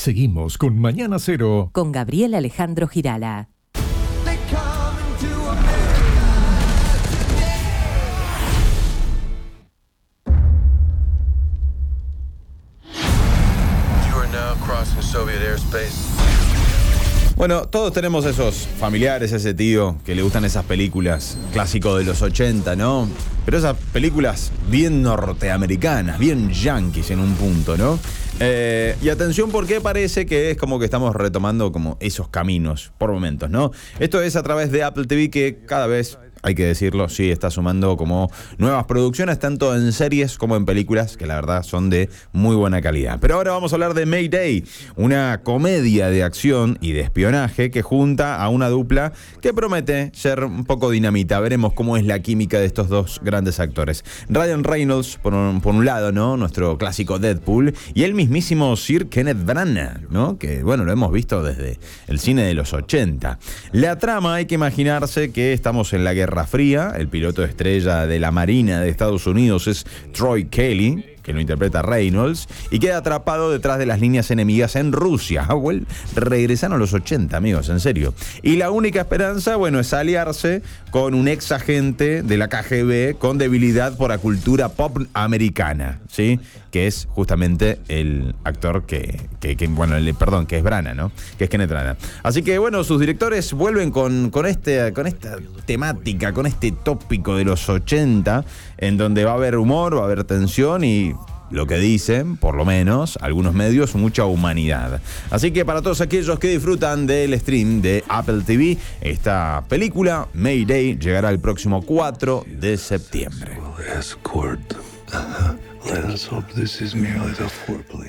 Seguimos con Mañana Cero. Con Gabriel Alejandro Girala. Bueno, todos tenemos esos familiares, ese tío que le gustan esas películas clásicos de los 80, ¿no? Pero esas películas bien norteamericanas, bien yanquis en un punto, ¿no? Y atención porque parece que es como que estamos retomando como esos caminos por momentos, ¿no? Esto es a través de Apple TV, que cada vez, hay que decirlo, sí está sumando como nuevas producciones, tanto en series como en películas, que la verdad son de muy buena calidad. Pero ahora vamos a hablar de Mayday, una comedia de acción y de espionaje que junta a una dupla que promete ser un poco dinamita. Veremos cómo es la química de estos dos grandes actores. Ryan Reynolds, por un lado, ¿no? Nuestro clásico Deadpool, y el mismísimo Sir Kenneth Branagh, ¿no? Que, bueno, lo hemos visto desde el cine de los 80. La trama, hay que imaginarse que estamos en la Guerra Fría. El piloto estrella de la Marina de Estados Unidos es Troy Kelly, que lo interpreta Reynolds, y queda atrapado detrás de las líneas enemigas en Rusia. Regresaron a los 80, amigos, en serio. Y la única esperanza, bueno, es aliarse con un ex agente de la KGB con debilidad por la cultura pop americana, ¿sí? Que es justamente el actor que es Branagh, ¿no? Que es Kenneth Branagh. Así que, bueno, sus directores vuelven con esta temática, con este tópico de los 80, en donde va a haber humor, va a haber tensión y, lo que dicen, por lo menos, algunos medios, mucha humanidad. Así que para todos aquellos que disfrutan del stream de Apple TV, esta película, Mayday, llegará el próximo 4 de septiembre. Let us hope this is merely the foreplay.